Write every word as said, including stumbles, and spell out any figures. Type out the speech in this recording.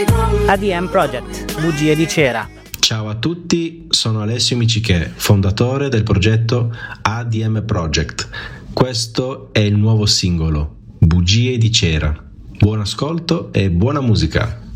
A D M Project, bugie di cera. Ciao a tutti, sono Alessio Miciche, fondatore del progetto A D M Project. Questo è il nuovo singolo, Bugie di cera. Buon ascolto e buona musica.